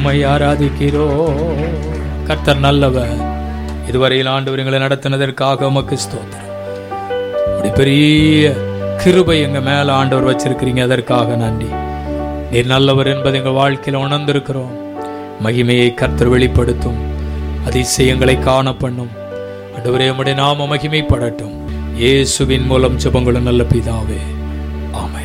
உம்மை ஆராதிக்கிறோம். கர்த்தர் நல்லவர். இதுவரையில் ஆண்டவர் எங்களை நடத்தினதற்காக உமக்கு ஸ்தோத்திரம். அப்படி பெரிய கிருபை எங்க மேல ஆண்டவர் வச்சிருக்கிறீங்க, அதற்காக நன்றி. நீர் நல்லவர் என்பதை எங்கள் வாழ்க்கையில் உணர்ந்திருக்கிறோம். மகிமையை கர்த்தர் வெளிப்படுத்தும், அதிசயங்களை காண பண்ணும். ஆண்டவரே, உம்முடைய நாம மகிமைப்படட்டும். இயேசுவின் மூலம் ஜெபங்களும் நல்ல பிதாவே, ஆமென்.